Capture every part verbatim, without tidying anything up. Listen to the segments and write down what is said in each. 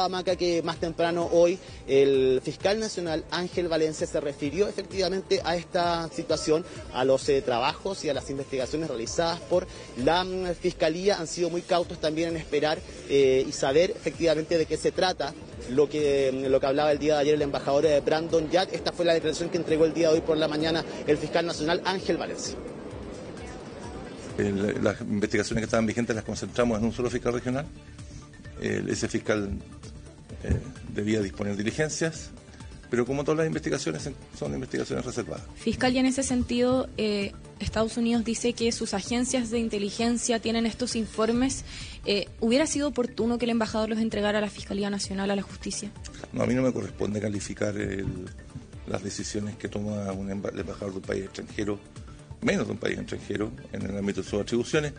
escuchaba, Maca, que más temprano hoy el fiscal nacional Ángel Valencia se refirió efectivamente a esta situación, a los eh, trabajos y a las investigaciones realizadas por la mm, Fiscalía. Han sido muy cautos también en esperar eh, y saber efectivamente de qué se trata. Lo que, lo que hablaba el día de ayer el embajador eh, Brandon Yat. Esta fue la declaración que entregó el día de hoy por la mañana el fiscal nacional Ángel Valencia. El, las investigaciones que estaban vigentes las concentramos en un solo fiscal regional. El, ese fiscal eh, debía disponer diligencias, pero como todas las investigaciones son investigaciones reservadas. Fiscal, y en ese sentido, eh, Estados Unidos dice que sus agencias de inteligencia tienen estos informes. Eh, ¿Hubiera sido oportuno que el embajador los entregara a la Fiscalía Nacional, a la Justicia? No, a mí no me corresponde calificar el, las decisiones que toma un emba- el embajador de un país extranjero, menos de un país extranjero, en el ámbito de sus atribuciones.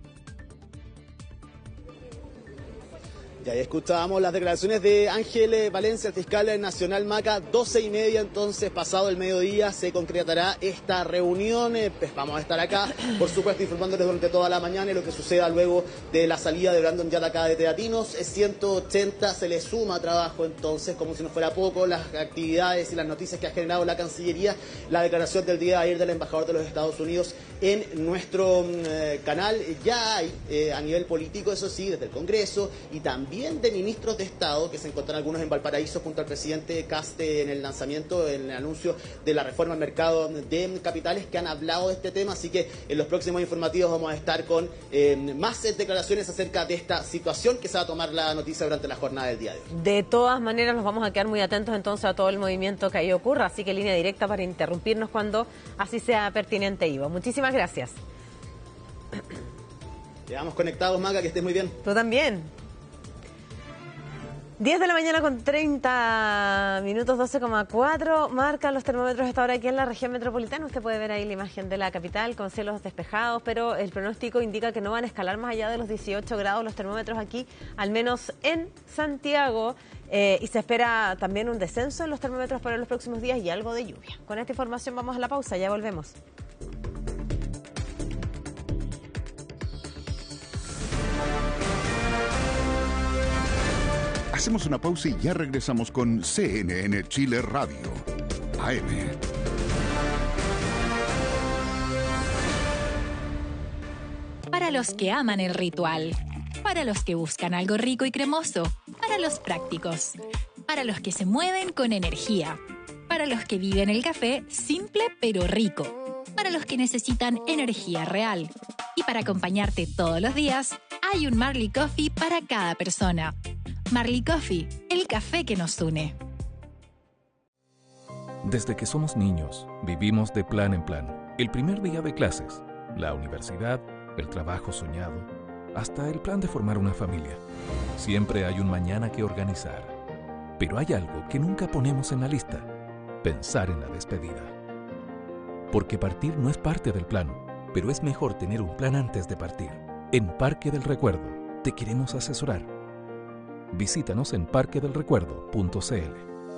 Y ahí escuchábamos las declaraciones de Ángel Valencia, el fiscal nacional. Maca, doce y media, entonces, pasado el mediodía, se concretará esta reunión. Eh, pues vamos a estar acá, por supuesto, informándoles durante toda la mañana y lo que suceda luego de la salida de Brandon Yat acá de Teatinos. Es ciento ochenta, se le suma trabajo, entonces, como si no fuera poco, las actividades y las noticias que ha generado la Cancillería, la declaración del día de ayer del embajador de los Estados Unidos en nuestro eh, canal. Ya hay, eh, a nivel político, eso sí, desde el Congreso y también de ministros de Estado, que se encuentran algunos en Valparaíso junto al presidente Caste en el lanzamiento, en el anuncio de la reforma al mercado de capitales, que han hablado de este tema. Así que en los próximos informativos vamos a estar con eh, más declaraciones acerca de esta situación que se va a tomar la noticia durante la jornada del día de hoy. De todas maneras, nos vamos a quedar muy atentos entonces a todo el movimiento que ahí ocurra, así que línea directa para interrumpirnos cuando así sea pertinente, Ivo. Muchísimas gracias. Quedamos conectados, Maca, que estés muy bien. Tú también. diez de la mañana con treinta minutos, doce coma cuatro, marcan los termómetros esta hora aquí en la región metropolitana. Usted puede ver ahí la imagen de la capital con cielos despejados, pero el pronóstico indica que no van a escalar más allá de los dieciocho grados los termómetros aquí, al menos en Santiago, eh, y se espera también un descenso en los termómetros para los próximos días y algo de lluvia. Con esta información vamos a la pausa, ya volvemos. Hacemos una pausa y ya regresamos con C N N Chile Radio, A M. Para los que aman el ritual, para los que buscan algo rico y cremoso, para los prácticos, para los que se mueven con energía, para los que viven el café simple pero rico, para los que necesitan energía real. Y para acompañarte todos los días, hay un Marley Coffee para cada persona. Marley Coffee, el café que nos une. Desde que somos niños, vivimos de plan en plan. El primer día de clases, la universidad, el trabajo soñado, hasta el plan de formar una familia. Siempre hay un mañana que organizar. Pero hay algo que nunca ponemos en la lista: pensar en la despedida. Porque partir no es parte del plan, pero es mejor tener un plan antes de partir. En Parque del Recuerdo, te queremos asesorar. Visítanos en parque del recuerdo punto c l.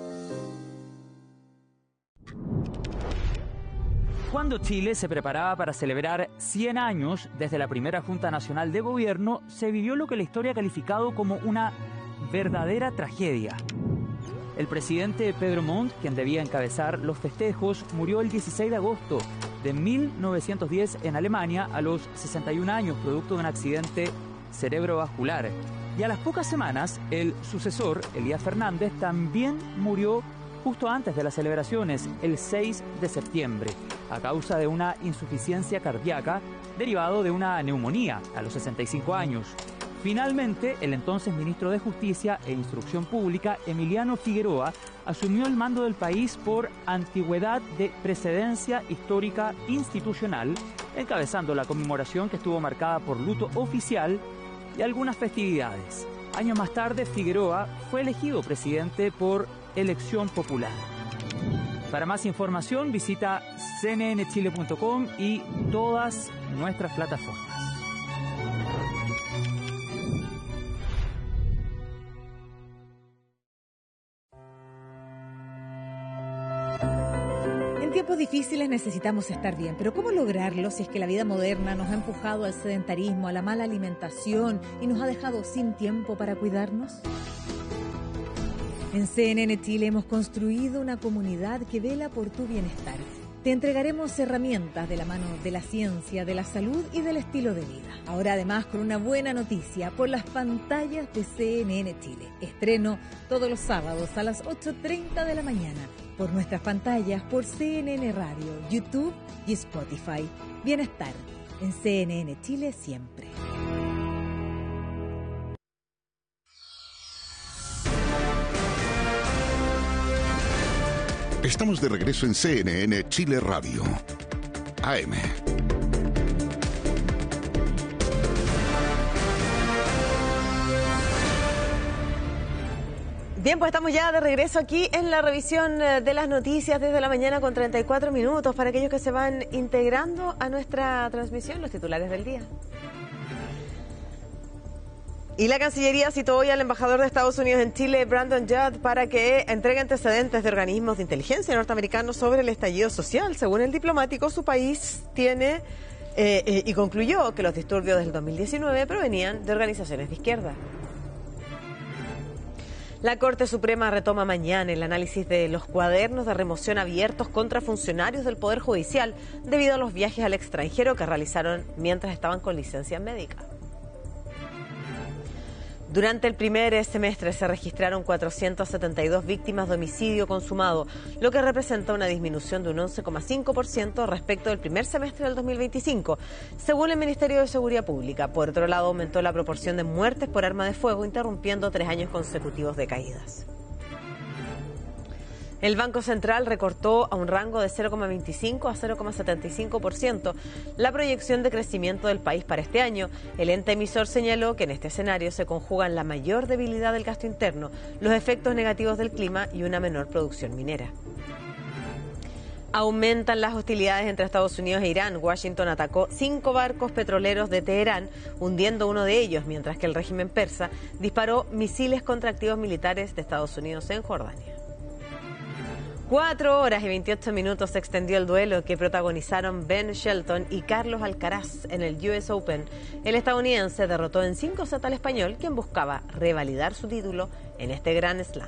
Cuando Chile se preparaba para celebrar cien años desde la primera Junta Nacional de Gobierno, se vivió lo que la historia ha calificado como una verdadera tragedia. El presidente Pedro Montt, quien debía encabezar los festejos, murió el dieciséis de agosto de mil novecientos diez en Alemania a los sesenta y un años, producto de un accidente cerebrovascular. Y a las pocas semanas, el sucesor, Elías Fernández, también murió justo antes de las celebraciones, el seis de septiembre, a causa de una insuficiencia cardíaca derivado de una neumonía a los sesenta y cinco años. Finalmente, el entonces ministro de Justicia e Instrucción Pública, Emiliano Figueroa, asumió el mando del país por antigüedad de precedencia histórica institucional, encabezando la conmemoración que estuvo marcada por luto oficial y algunas festividades. Años más tarde, Figueroa fue elegido presidente por elección popular. Para más información, visita c n n chile punto com y todas nuestras plataformas. En tiempos difíciles necesitamos estar bien, pero ¿cómo lograrlo si es que la vida moderna nos ha empujado al sedentarismo, a la mala alimentación y nos ha dejado sin tiempo para cuidarnos? En C N N Chile hemos construido una comunidad que vela por tu bienestar. Te entregaremos herramientas de la mano de la ciencia, de la salud y del estilo de vida. Ahora además con una buena noticia por las pantallas de C N N Chile. Estreno todos los sábados a las ocho treinta de la mañana por nuestras pantallas por C N N Radio, YouTube y Spotify. Bienestar en C N N Chile siempre. Estamos de regreso en C N N Chile Radio. A M. Bien, pues estamos ya de regreso aquí en la revisión de las noticias desde la mañana con treinta y cuatro minutos para aquellos que se van integrando a nuestra transmisión, los titulares del día. Y la Cancillería citó hoy al embajador de Estados Unidos en Chile, Brandon Judd, para que entregue antecedentes de organismos de inteligencia norteamericanos sobre el estallido social. Según el diplomático, su país tiene eh, eh, y concluyó que los disturbios del dos mil diecinueve provenían de organizaciones de izquierda. La Corte Suprema retoma mañana el análisis de los cuadernos de remoción abiertos contra funcionarios del Poder Judicial debido a los viajes al extranjero que realizaron mientras estaban con licencia médica. Durante el primer semestre se registraron cuatrocientas setenta y dos víctimas de homicidio consumado, lo que representa una disminución de un once coma cinco por ciento respecto del primer semestre del dos mil veinticinco, según el Ministerio de Seguridad Pública. Por otro lado, aumentó la proporción de muertes por arma de fuego, interrumpiendo tres años consecutivos de caídas. El Banco Central recortó a un rango de cero coma veinticinco a cero coma setenta y cinco por ciento la proyección de crecimiento del país para este año. El ente emisor señaló que en este escenario se conjugan la mayor debilidad del gasto interno, los efectos negativos del clima y una menor producción minera. Aumentan las hostilidades entre Estados Unidos e Irán. Washington atacó cinco barcos petroleros de Teherán, hundiendo uno de ellos, mientras que el régimen persa disparó misiles contra activos militares de Estados Unidos en Jordania. Cuatro horas y veintiocho minutos se extendió el duelo que protagonizaron Ben Shelton y Carlos Alcaraz en el U S Open. El estadounidense derrotó en cinco sets al español, quien buscaba revalidar su título en este Grand Slam.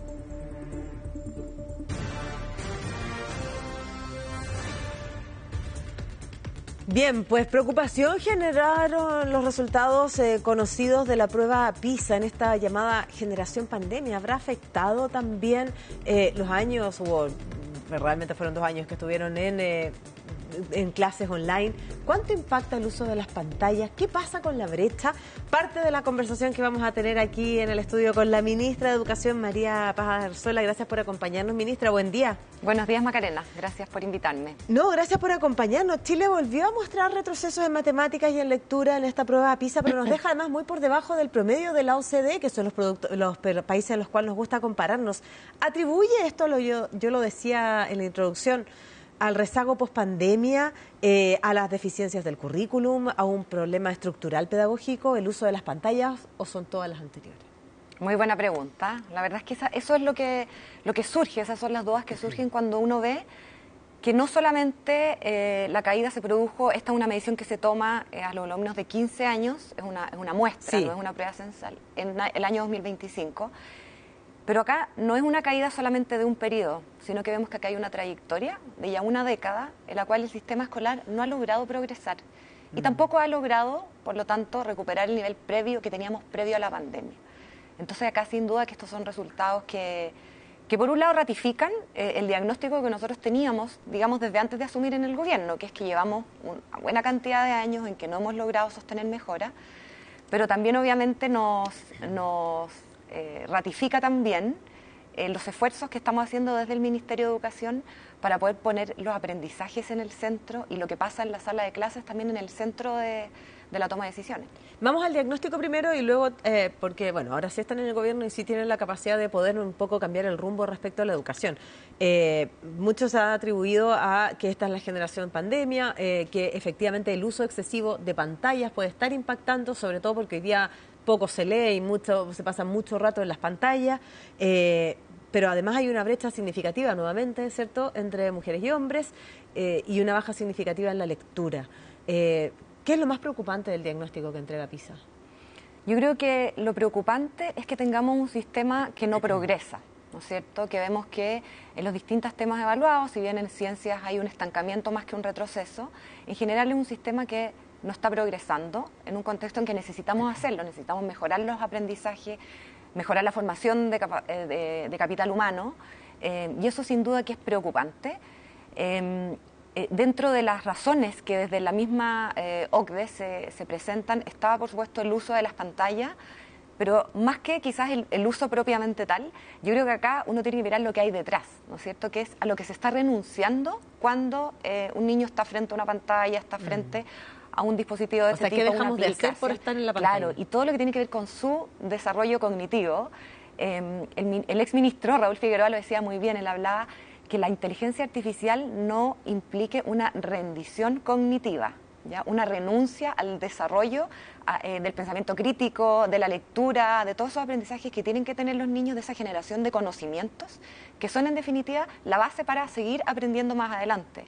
Bien, pues preocupación generaron los resultados eh, conocidos de la prueba PISA en esta llamada generación pandemia. ¿Habrá afectado también eh, los años, o realmente fueron dos años que estuvieron en, eh, en clases online? ¿Cuánto impacta el uso de las pantallas? ¿Qué pasa con la brecha? Parte de la conversación que vamos a tener aquí en el estudio con la ministra de Educación, María Paz Arzuela. Gracias por acompañarnos, ministra. Buen día. Buenos días, Macarena. Gracias por invitarme. No, gracias por acompañarnos. Chile volvió a mostrar retrocesos en matemáticas y en lectura en esta prueba PISA, pero nos deja además muy por debajo del promedio de la O C D E, que son los, productos, los países en los cuales nos gusta compararnos. ¿Atribuye esto, lo, yo, yo lo decía en la introducción, al rezago pospandemia, eh, a las deficiencias del currículum, a un problema estructural pedagógico, el uso de las pantallas, o son todas las anteriores? Muy buena pregunta. La verdad es que esa, eso es lo que, lo que surge, esas son las dudas que surgen cuando uno ve que no solamente eh, la caída se produjo, esta es una medición que se toma eh, a los alumnos de quince años, es una, es una muestra, sí, no es una prueba censal, en el año dos mil veinticinco. Pero acá no es una caída solamente de un periodo, sino que vemos que acá hay una trayectoria de ya una década en la cual el sistema escolar no ha logrado progresar y mm. tampoco ha logrado, por lo tanto, recuperar el nivel previo que teníamos previo a la pandemia. Entonces acá sin duda que estos son resultados que, que por un lado ratifican eh, el diagnóstico que nosotros teníamos, digamos, desde antes de asumir en el gobierno, que es que llevamos una buena cantidad de años en que no hemos logrado sostener mejora, pero también obviamente nos... nos Eh, ratifica también eh, los esfuerzos que estamos haciendo desde el Ministerio de Educación para poder poner los aprendizajes en el centro y lo que pasa en la sala de clases también en el centro de, de la toma de decisiones. Vamos al diagnóstico primero y luego, eh, porque bueno, ahora sí están en el gobierno y sí tienen la capacidad de poder un poco cambiar el rumbo respecto a la educación. Eh, mucho se ha atribuido a que esta es la generación pandemia, eh, que efectivamente el uso excesivo de pantallas puede estar impactando, sobre todo porque hoy día poco se lee y mucho se pasa mucho rato en las pantallas, eh, pero además hay una brecha significativa nuevamente, ¿cierto?, entre mujeres y hombres eh, y una baja significativa en la lectura. Eh, ¿Qué es lo más preocupante del diagnóstico que entrega PISA? Yo creo que lo preocupante es que tengamos un sistema que no progresa, ¿no es cierto? Que vemos que en los distintos temas evaluados, si bien en ciencias hay un estancamiento más que un retroceso, en general es un sistema que no está progresando en un contexto en que necesitamos hacerlo, necesitamos mejorar los aprendizajes, mejorar la formación de, capa de, de capital humano, eh, y eso sin duda que es preocupante. Eh, eh, dentro de las razones que desde la misma eh, O C D E se, se presentan, estaba por supuesto el uso de las pantallas, pero más que quizás el, el uso propiamente tal, yo creo que acá uno tiene que mirar lo que hay detrás, ¿no es cierto?, que es a lo que se está renunciando cuando eh, un niño está frente a una pantalla, está frente mm. a un dispositivo de o este sea, tipo, ¿qué dejamos una de hacer por estar en la pantalla? Claro, y todo lo que tiene que ver con su desarrollo cognitivo. Eh, el, el exministro Raúl Figueroa lo decía muy bien, él hablaba que la inteligencia artificial no implique una rendición cognitiva, ¿ya? Una renuncia al desarrollo a, eh, del pensamiento crítico, de la lectura, de todos esos aprendizajes que tienen que tener los niños, de esa generación de conocimientos, que son en definitiva la base para seguir aprendiendo más adelante.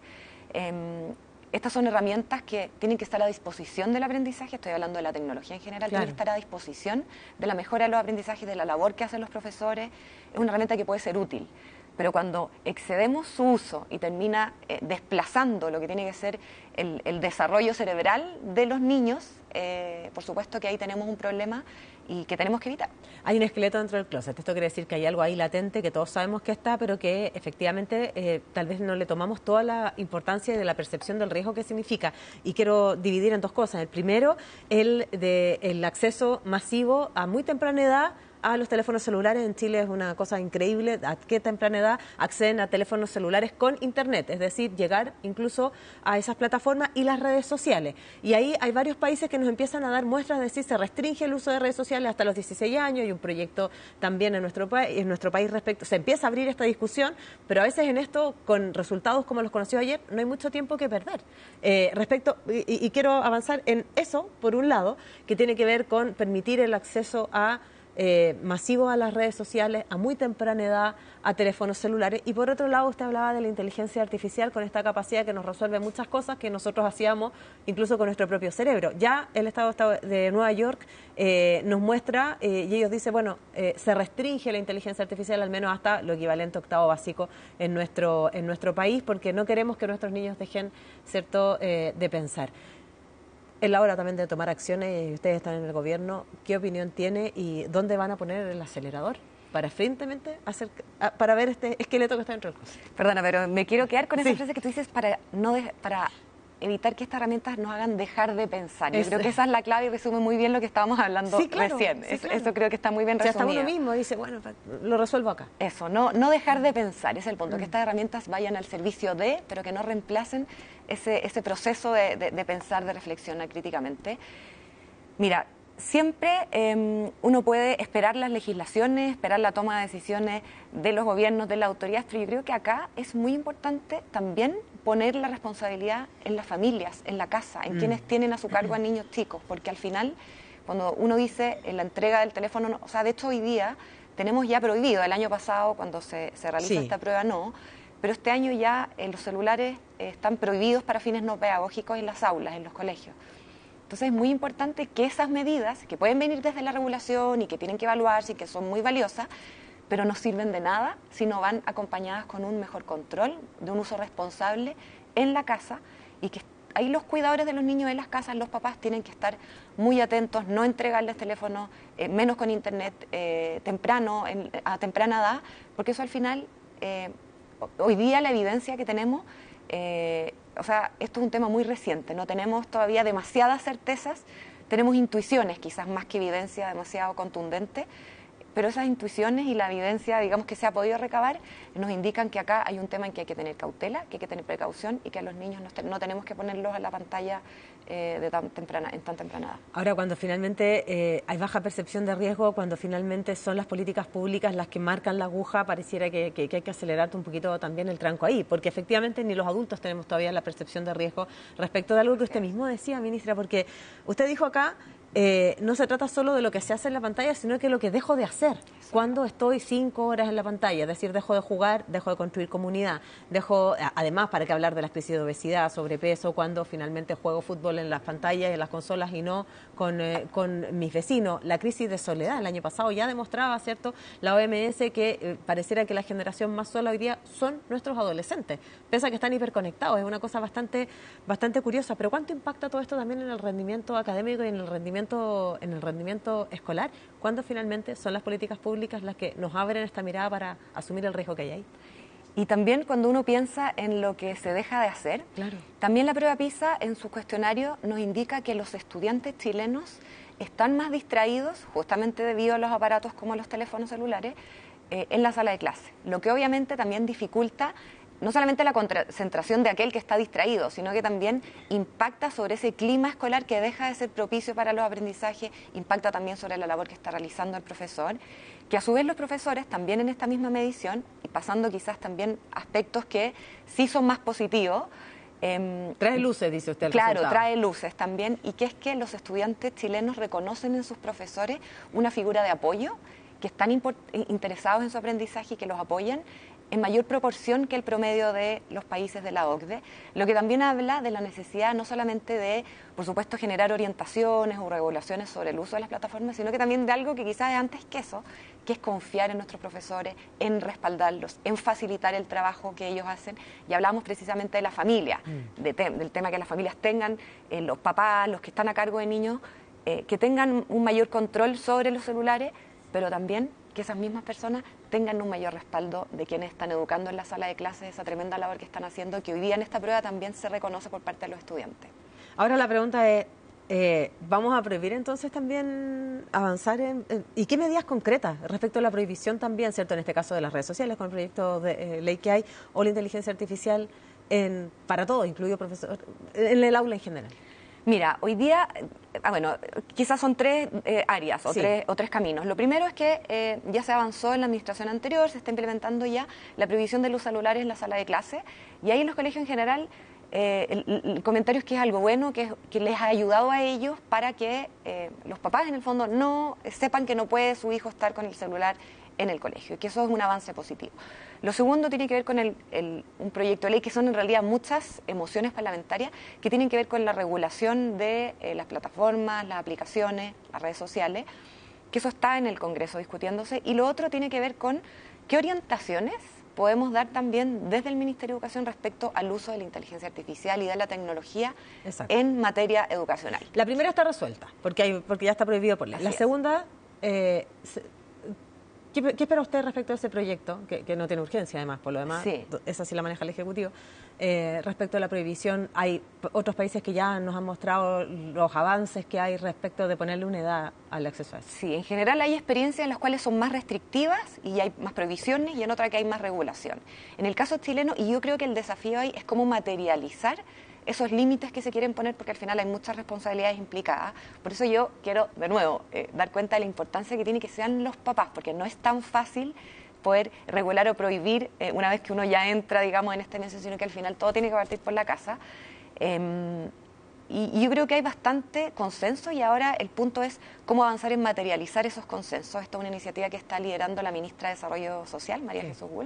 Eh, Estas son herramientas que tienen que estar a disposición del aprendizaje, estoy hablando de la tecnología en general, claro. Tiene que estar a disposición de la mejora de los aprendizajes, de la labor que hacen los profesores, es una herramienta que puede ser útil. Pero cuando excedemos su uso y termina eh, desplazando lo que tiene que ser el, el desarrollo cerebral de los niños, eh, por supuesto que ahí tenemos un problema y que tenemos que evitar. Hay un esqueleto dentro del closet. Esto quiere decir que hay algo ahí latente que todos sabemos que está, pero que efectivamente eh, tal vez no le tomamos toda la importancia de la percepción del riesgo que significa. Y quiero dividir en dos cosas. El primero, el de el acceso masivo a muy temprana edad a los teléfonos celulares. En Chile es una cosa increíble, a qué temprana edad acceden a teléfonos celulares con internet, es decir, llegar incluso a esas plataformas y las redes sociales. Y ahí hay varios países que nos empiezan a dar muestras, es decir, se restringe el uso de redes sociales hasta los dieciséis años, y un proyecto también en nuestro, pa en nuestro país respecto, se empieza a abrir esta discusión, pero a veces en esto, con resultados como los conocidos ayer, no hay mucho tiempo que perder. Eh, respecto, y, y quiero avanzar en eso, por un lado, que tiene que ver con permitir el acceso a Eh, masivo a las redes sociales, a muy temprana edad, a teléfonos celulares. Y por otro lado, usted hablaba de la inteligencia artificial con esta capacidad que nos resuelve muchas cosas que nosotros hacíamos incluso con nuestro propio cerebro. Ya el Estado de Nueva York eh, nos muestra, eh, y ellos dicen, bueno, eh, se restringe la inteligencia artificial al menos hasta lo equivalente a octavo básico en nuestro, en nuestro país, porque no queremos que nuestros niños dejen, ¿cierto?, eh, de pensar. Es la hora también de tomar acciones, y ustedes están en el gobierno. ¿Qué opinión tiene y dónde van a poner el acelerador para frecuentemente hacer, para ver este esqueleto que está dentro del closet? Perdona, pero me quiero quedar con esa sí. frase que tú dices para no de, para evitar que estas herramientas nos hagan dejar de pensar. Yo es, creo que esa es la clave y resume muy bien lo que estábamos hablando sí, claro, recién. Sí, es, claro. Eso creo que está muy bien o sea, resumido. Hasta uno mismo dice, bueno, lo resuelvo acá. Eso, no, no dejar de pensar, ese es el punto, mm. que estas herramientas vayan al servicio de, pero que no reemplacen ese, ese proceso de, de, de pensar, de reflexionar críticamente. Mira, siempre eh, uno puede esperar las legislaciones, esperar la toma de decisiones de los gobiernos, de las autoridades, pero yo creo que acá es muy importante también poner la responsabilidad en las familias, en la casa, en mm. quienes tienen a su cargo a niños chicos, porque al final, cuando uno dice en la entrega del teléfono, no, o sea, de hecho hoy día tenemos ya prohibido, el año pasado cuando se, se realiza sí. esta prueba no, pero este año ya eh, los celulares eh, están prohibidos para fines no pedagógicos en las aulas, en los colegios. Entonces es muy importante que esas medidas, que pueden venir desde la regulación y que tienen que evaluarse y que son muy valiosas, pero no sirven de nada si no van acompañadas con un mejor control, de un uso responsable en la casa, y que ahí los cuidadores de los niños en las casas, los papás, tienen que estar muy atentos, no entregarles teléfono, eh, menos con internet eh, temprano, en, a temprana edad, porque eso al final, eh, hoy día la evidencia que tenemos, eh, o sea, esto es un tema muy reciente, no tenemos todavía demasiadas certezas, tenemos intuiciones, quizás más que evidencia demasiado contundente, pero esas intuiciones y la evidencia, digamos, que se ha podido recabar, nos indican que acá hay un tema en que hay que tener cautela, que hay que tener precaución y que a los niños no, te, no tenemos que ponerlos a la pantalla eh, de tan temprana, en tan temprana edad. Ahora, cuando finalmente eh, hay baja percepción de riesgo, cuando finalmente son las políticas públicas las que marcan la aguja, pareciera que, que, que hay que acelerarte un poquito también el tranco ahí, porque efectivamente ni los adultos tenemos todavía la percepción de riesgo respecto de algo que usted mismo decía, ministra, porque usted dijo acá eh, no se trata solo de lo que se hace en la pantalla, sino que lo que dejo de hacer cuando estoy cinco horas en la pantalla. Es decir, dejo de jugar, dejo de construir comunidad, dejo, además, para qué hablar de las crisis de obesidad, sobrepeso, cuando finalmente juego fútbol en las pantallas y en las consolas y no con, eh, con mis vecinos. La crisis de soledad, el año pasado ya demostraba, ¿cierto?, la O M S que eh, pareciera que la generación más sola hoy día son nuestros adolescentes, pese a que están hiperconectados. Es una cosa bastante, bastante curiosa. Pero ¿cuánto impacta todo esto también en el rendimiento académico y en el rendimiento en el rendimiento escolar, cuando finalmente son las políticas públicas las que nos abren esta mirada para asumir el riesgo que hay ahí? Y también cuando uno piensa en lo que se deja de hacer, claro. También la prueba PISA en su cuestionario nos indica que los estudiantes chilenos están más distraídos, justamente debido a los aparatos como los teléfonos celulares, eh, en la sala de clase, lo que obviamente también dificulta no solamente la concentración de aquel que está distraído, sino que también impacta sobre ese clima escolar que deja de ser propicio para los aprendizajes, impacta también sobre la labor que está realizando el profesor, que a su vez los profesores también en esta misma medición, y pasando quizás también aspectos que sí son más positivos. Eh, trae luces, dice usted. El claro, resultado. trae luces también, y que es que los estudiantes chilenos reconocen en sus profesores una figura de apoyo, que están interesados en su aprendizaje y que los apoyan en mayor proporción que el promedio de los países de la O C D E, lo que también habla de la necesidad no solamente de, por supuesto, generar orientaciones o regulaciones sobre el uso de las plataformas, sino que también de algo que quizás es antes que eso, que es confiar en nuestros profesores, en respaldarlos, en facilitar el trabajo que ellos hacen. Y hablamos precisamente de la familia, mm. de te del tema que las familias tengan, eh, los papás, los que están a cargo de niños, eh, que tengan un mayor control sobre los celulares, pero también que esas mismas personas tengan un mayor respaldo de quienes están educando en la sala de clases, esa tremenda labor que están haciendo, que hoy día en esta prueba también se reconoce por parte de los estudiantes. Ahora la pregunta es, eh, ¿vamos a prohibir entonces también avanzar en, en... ¿Y qué medidas concretas respecto a la prohibición también, cierto, en este caso de las redes sociales, con el proyecto de eh, ley que hay, o la inteligencia artificial en, para todos, incluido profesor, en el aula en general? Mira, hoy día, ah, bueno, quizás son tres eh, áreas o, sí. tres, o tres caminos. Lo primero es que eh, ya se avanzó en la administración anterior, se está implementando ya la prohibición de los celulares en la sala de clase, y ahí en los colegios en general eh, el, el comentario es que es algo bueno, que, que les ha ayudado a ellos para que eh, los papás en el fondo no sepan que no puede su hijo estar con el celular en el colegio, y que eso es un avance positivo. Lo segundo tiene que ver con el, el, un proyecto de ley que son en realidad muchas emociones parlamentarias que tienen que ver con la regulación de eh, las plataformas, las aplicaciones, las redes sociales, que eso está en el Congreso discutiéndose. Y lo otro tiene que ver con qué orientaciones podemos dar también desde el Ministerio de Educación respecto al uso de la inteligencia artificial y de la tecnología Exacto. en materia educacional. La primera está resuelta, porque, hay, porque ya está prohibido por ley. Así la segunda... Eh, se, ¿Qué, ¿Qué espera usted respecto a ese proyecto, que, que no tiene urgencia además, por lo demás, sí. esa sí la maneja el Ejecutivo? Eh, respecto a la prohibición, hay otros países que ya nos han mostrado los avances que hay respecto de ponerle una edad al acceso a eso. Sí, en general hay experiencias en las cuales son más restrictivas y hay más prohibiciones, y en otras que hay más regulación. En el caso chileno, y yo creo que el desafío ahí es cómo materializar esos límites que se quieren poner, porque al final hay muchas responsabilidades implicadas. Por eso yo quiero, de nuevo, eh, dar cuenta de la importancia que tiene que sean los papás, porque no es tan fácil poder regular o prohibir eh, una vez que uno ya entra, digamos, en este negocio, sino que al final todo tiene que partir por la casa. Eh, y, y yo creo que hay bastante consenso, y ahora el punto es cómo avanzar en materializar esos consensos. Esta es una iniciativa que está liderando la ministra de Desarrollo Social, María sí. Jesús Wolf.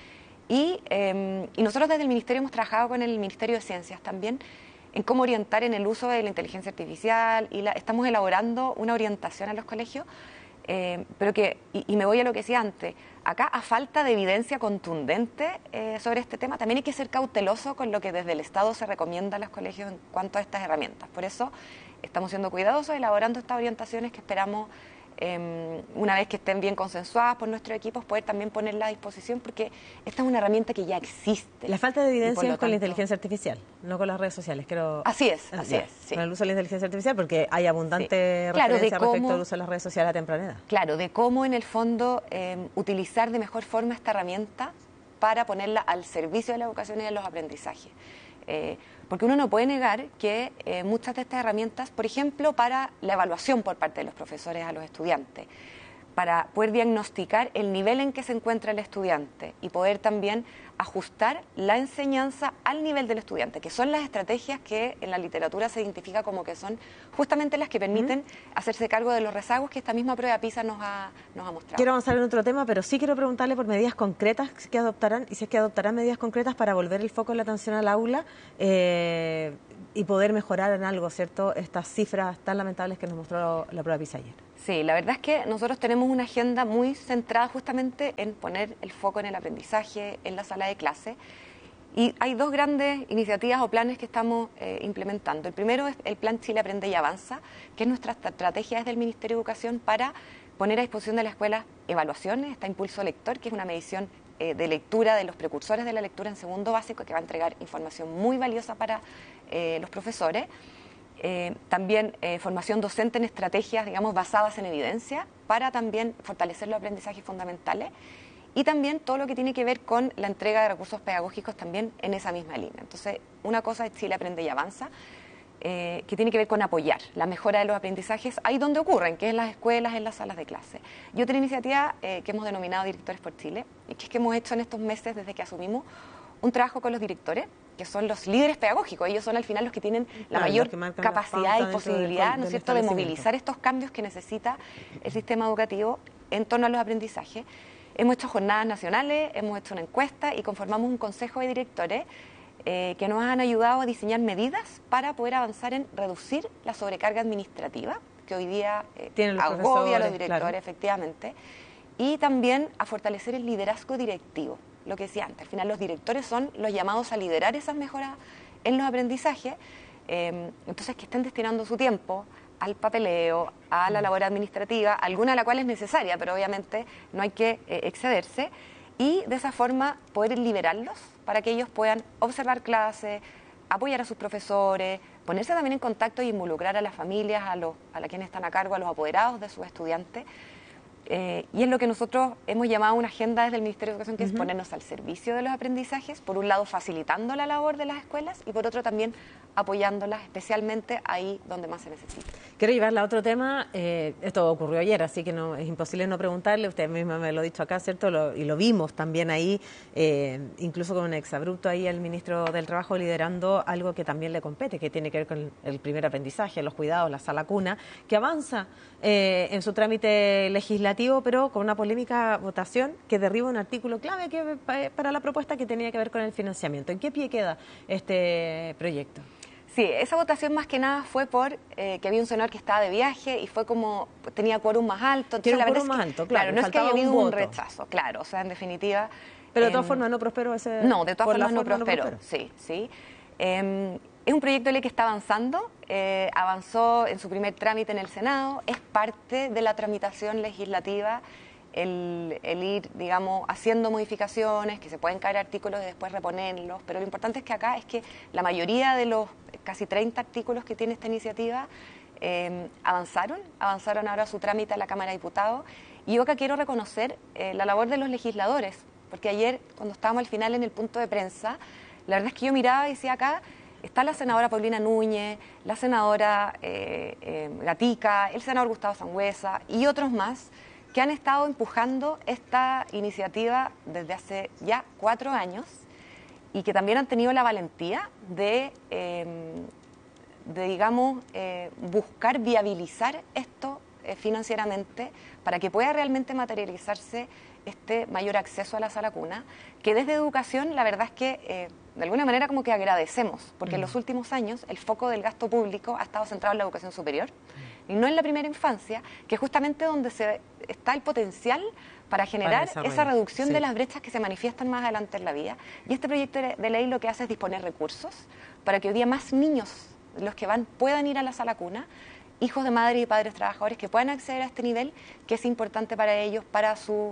Y, eh, y nosotros desde el Ministerio hemos trabajado con el Ministerio de Ciencias también en cómo orientar en el uso de la inteligencia artificial, y la, estamos elaborando una orientación a los colegios, eh, pero que, y, y me voy a lo que decía antes, acá a falta de evidencia contundente eh, sobre este tema, también hay que ser cauteloso con lo que desde el Estado se recomienda a los colegios en cuanto a estas herramientas. Por eso estamos siendo cuidadosos, elaborando estas orientaciones que esperamos, Eh, una vez que estén bien consensuadas por nuestros equipos, poder también ponerla a disposición, porque esta es una herramienta que ya existe. La falta de evidencia es con tanto... la inteligencia artificial, no con las redes sociales. Quiero... Así es, así ya, es. Sí. Con el uso de la inteligencia artificial, porque hay abundante sí. claro, referencia cómo, respecto al uso de las redes sociales a temprana edad. Claro, de cómo en el fondo eh, utilizar de mejor forma esta herramienta para ponerla al servicio de la educación y de los aprendizajes. Eh, porque uno no puede negar que eh, muchas de estas herramientas, por ejemplo, para la evaluación por parte de los profesores a los estudiantes, para poder diagnosticar el nivel en que se encuentra el estudiante y poder también ajustar la enseñanza al nivel del estudiante, que son las estrategias que en la literatura se identifica como que son justamente las que permiten uh-huh. hacerse cargo de los rezagos que esta misma prueba PISA nos ha, nos ha mostrado. Quiero avanzar en otro tema, pero sí quiero preguntarle por medidas concretas que adoptarán, y si es que adoptarán medidas concretas para volver el foco de la atención al aula eh, y poder mejorar en algo, ¿cierto?, estas cifras tan lamentables que nos mostró la prueba PISA ayer. Sí, la verdad es que nosotros tenemos una agenda muy centrada justamente en poner el foco en el aprendizaje, en la sala de clase. Y hay dos grandes iniciativas o planes que estamos eh, implementando. El primero es el Plan Chile Aprende y Avanza, que es nuestra estrategia desde el Ministerio de Educación para poner a disposición de la escuela evaluaciones, está Impulso Lector, que es una medición eh, de lectura de los precursores de la lectura en segundo básico, que va a entregar información muy valiosa para eh, los profesores. Eh, también eh, formación docente en estrategias, digamos, basadas en evidencia para también fortalecer los aprendizajes fundamentales y también todo lo que tiene que ver con la entrega de recursos pedagógicos también en esa misma línea. Entonces, una cosa es Chile Aprende y Avanza, eh, que tiene que ver con apoyar la mejora de los aprendizajes ahí donde ocurren, que es en las escuelas, en las salas de clase. Y otra iniciativa eh, que hemos denominado Directores por Chile, y que es que hemos hecho en estos meses desde que asumimos un trabajo con los directores, que son los líderes pedagógicos. Ellos son al final los que tienen la claro, mayor que capacidad y posibilidad, del, ¿no es cierto?, de movilizar estos cambios que necesita el sistema educativo en torno a los aprendizajes. Hemos hecho jornadas nacionales, hemos hecho una encuesta y conformamos un consejo de directores eh, que nos han ayudado a diseñar medidas para poder avanzar en reducir la sobrecarga administrativa, que hoy día eh, agobia a los directores, claro. efectivamente, y también a fortalecer el liderazgo directivo. Lo que decía antes, al final los directores son los llamados a liderar esas mejoras en los aprendizajes, eh, entonces que estén destinando su tiempo al papeleo, a la labor administrativa, alguna de la cual es necesaria, pero obviamente no hay que eh, excederse, y de esa forma poder liberarlos para que ellos puedan observar clases, apoyar a sus profesores, ponerse también en contacto y involucrar a las familias, a, los, a la quienes están a cargo, a los apoderados de sus estudiantes. Eh, y es lo que nosotros hemos llamado una agenda desde el Ministerio de Educación, que uh-huh. es ponernos al servicio de los aprendizajes, por un lado facilitando la labor de las escuelas y por otro también apoyándolas especialmente ahí donde más se necesita. Quiero llevarla a otro tema, eh, esto ocurrió ayer, así que no es imposible no preguntarle, usted misma me lo ha dicho acá, ¿cierto? Lo, y lo vimos también ahí, eh, incluso con un exabrupto ahí el ministro del Trabajo liderando algo que también le compete, que tiene que ver con el, el primer aprendizaje, los cuidados, la sala cuna, que avanza eh, en su trámite legislativo, pero con una polémica votación que derriba un artículo clave que, para la propuesta que tenía que ver con el financiamiento. ¿En qué pie queda este proyecto? Sí, esa votación más que nada fue por eh, que había un senador que estaba de viaje y fue como, tenía quórum más alto. Tiene un quórum es más que, alto, claro. Claro, no es que haya habido un, un rechazo, claro, o sea, en definitiva... Pero de todas eh, formas no prosperó ese... No, de todas formas no forma prosperó, no prosperó. sí, sí. Eh, es un proyecto de ley que está avanzando, eh, avanzó en su primer trámite en el Senado, es parte de la tramitación legislativa el, el ir, digamos, haciendo modificaciones, que se pueden caer artículos y después reponerlos, pero lo importante es que acá es que la mayoría de los casi treinta artículos que tiene esta iniciativa eh, avanzaron, avanzaron ahora su trámite a la Cámara de Diputados, y yo acá quiero reconocer eh, la labor de los legisladores, porque ayer, cuando estábamos al final en el punto de prensa, la verdad es que yo miraba y decía acá, está la senadora Paulina Núñez, la senadora eh, eh, Gatica, el senador Gustavo Sangüesa y otros más, que han estado empujando esta iniciativa desde hace ya cuatro años y que también han tenido la valentía de, eh, de digamos, eh, buscar viabilizar esto eh, financieramente para que pueda realmente materializarse este mayor acceso a la sala cuna, que desde educación la verdad es que eh, de alguna manera como que agradecemos, porque mm. en los últimos años el foco del gasto público ha estado centrado en la educación superior mm. y no en la primera infancia, que es justamente donde se está el potencial para generar para esa reducción sí. de las brechas que se manifiestan más adelante en la vida. Y este proyecto de ley lo que hace es disponer recursos para que hoy día más niños, los que van, puedan ir a la sala cuna, hijos de madres y padres trabajadores que puedan acceder a este nivel, que es importante para ellos, para su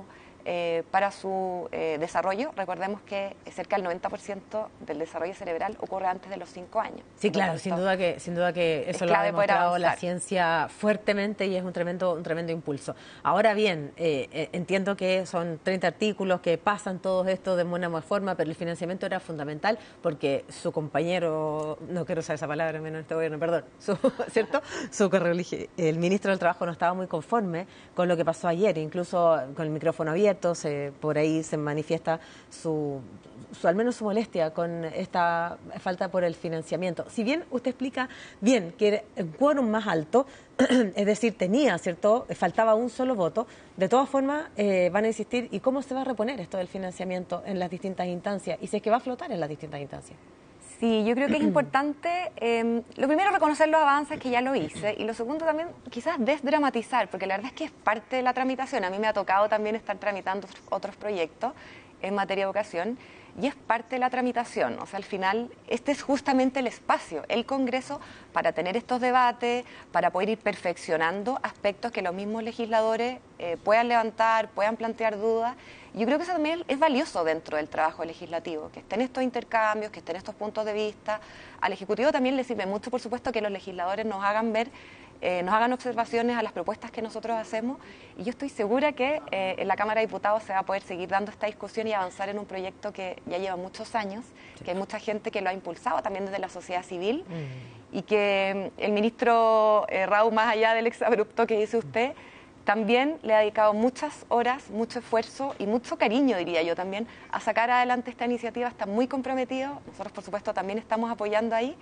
eh, para su eh, desarrollo. Recordemos que cerca del noventa por ciento del desarrollo cerebral ocurre antes de los cinco años. Sí, claro, sin duda que sin duda que eso lo ha demostrado la ciencia fuertemente y es un tremendo un tremendo impulso. Ahora bien, eh, eh, entiendo que son treinta artículos que pasan todo esto de buena forma, pero el financiamiento era fundamental porque su compañero, no quiero usar esa palabra menos en este gobierno, perdón, su, ¿cierto? Su el ministro del Trabajo no estaba muy conforme con lo que pasó ayer, incluso con el micrófono abierto. Se, por ahí se manifiesta su, su, al menos su molestia con esta falta por el financiamiento. Si bien usted explica bien que el quórum más alto, es decir, tenía, ¿cierto?, faltaba un solo voto, de todas formas eh, van a insistir, ¿y cómo se va a reponer esto del financiamiento en las distintas instancias? Y si es que va a flotar en las distintas instancias. Sí, yo creo que es importante, eh, lo primero, reconocer los avances, que ya lo hice, y lo segundo también quizás desdramatizar, porque la verdad es que es parte de la tramitación. A mí me ha tocado también estar tramitando otros proyectos en materia de educación, y es parte de la tramitación. O sea, al final, este es justamente el espacio, el Congreso, para tener estos debates, para poder ir perfeccionando aspectos que los mismos legisladores eh, puedan levantar, puedan plantear dudas. Yo creo que eso también es valioso dentro del trabajo legislativo, que estén estos intercambios, que estén estos puntos de vista. Al Ejecutivo también le sirve mucho, por supuesto, que los legisladores nos hagan ver, eh, nos hagan observaciones a las propuestas que nosotros hacemos, y yo estoy segura que eh, en la Cámara de Diputados se va a poder seguir dando esta discusión y avanzar en un proyecto que ya lleva muchos años, sí, que hay mucha gente que lo ha impulsado también desde la sociedad civil, mm. y que el ministro eh, Raúl, más allá del exabrupto que dice usted, también le ha dedicado muchas horas, mucho esfuerzo y mucho cariño, diría yo también, a sacar adelante esta iniciativa. Está muy comprometido. Nosotros, por supuesto, también estamos apoyando ahí.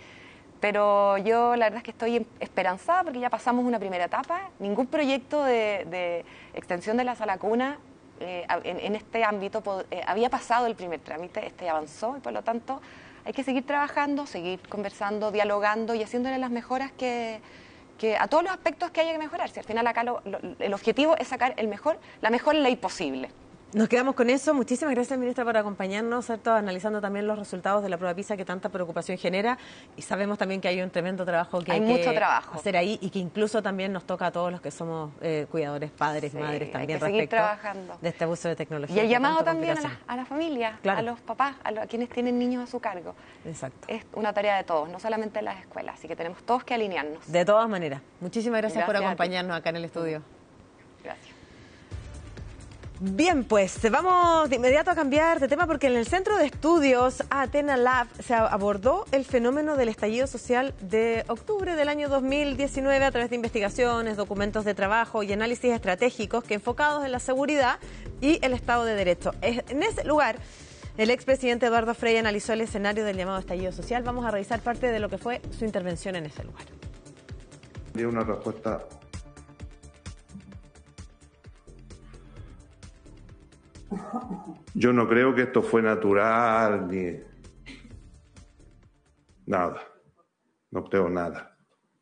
Pero yo la verdad es que estoy esperanzada porque ya pasamos una primera etapa. Ningún proyecto de, de extensión de la sala cuna eh, en, en este ámbito eh, había pasado el primer trámite. Este avanzó y, por lo tanto, hay que seguir trabajando, seguir conversando, dialogando y haciéndole las mejoras que... que a todos los aspectos que haya que mejorarse. Al final acá lo, lo, el objetivo es sacar el mejor, la mejor ley posible. Nos quedamos con eso. Muchísimas gracias, ministra, por acompañarnos, ¿cierto?, analizando también los resultados de la prueba PISA que tanta preocupación genera. Y sabemos también que hay un tremendo trabajo que hay, hay mucho que trabajo. hacer ahí, y que incluso también nos toca a todos los que somos eh, cuidadores, padres, sí, madres, también hay que seguir respecto trabajando de este abuso de tecnología. Y el llamado también a la, a la familia, claro, a los papás, a, los, a quienes tienen niños a su cargo. Exacto. Es una tarea de todos, no solamente de las escuelas, así que tenemos todos que alinearnos. De todas maneras. Muchísimas gracias, gracias por acompañarnos acá en el estudio. Gracias. Bien, pues vamos de inmediato a cambiar de tema, porque en el Centro de Estudios Athena Lab se abordó el fenómeno del estallido social de octubre del año dos mil diecinueve a través de investigaciones, documentos de trabajo y análisis estratégicos que enfocados en la seguridad y el Estado de Derecho. En ese lugar, el expresidente Eduardo Frei analizó el escenario del llamado estallido social. Vamos a revisar parte de lo que fue su intervención en ese lugar. Dio una respuesta Yo no creo que esto fue natural ni nada. No creo nada.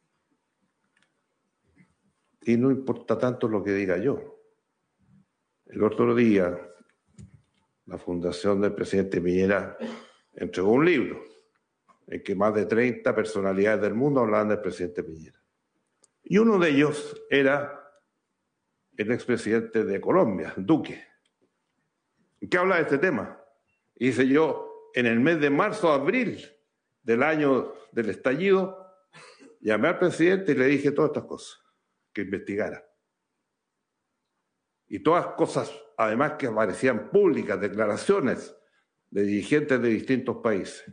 Y no importa tanto lo que diga yo. El otro día, la Fundación del presidente Piñera entregó un libro en que más de treinta personalidades del mundo hablaban del presidente Piñera. Y uno de ellos era el expresidente de Colombia, Duque. ¿Qué habla de este tema? Y dice: yo, en el mes de marzo, abril del año del estallido, llamé al presidente y le dije todas estas cosas, que investigara. Y todas cosas, además, que aparecían públicas, declaraciones de dirigentes de distintos países.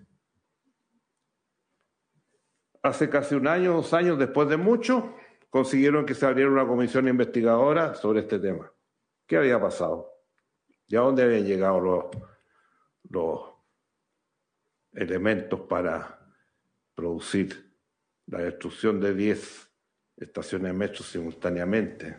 Hace casi un año, dos años, después de mucho, consiguieron que se abriera una comisión investigadora sobre este tema. ¿Qué había pasado? ¿Y a dónde habían llegado los, los elementos para producir la destrucción de diez estaciones de metro simultáneamente?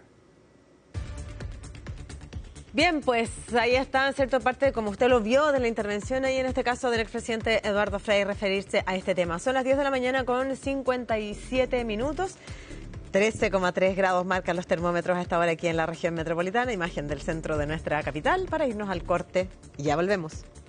Bien, pues ahí está, en cierta parte, como usted lo vio de la intervención ahí, en este caso del expresidente Eduardo Frei, referirse a este tema. Son las diez de la mañana con cincuenta y siete minutos. trece coma tres grados marcan los termómetros a esta hora aquí en la región metropolitana. Imagen del centro de nuestra capital para irnos al corte y ya volvemos.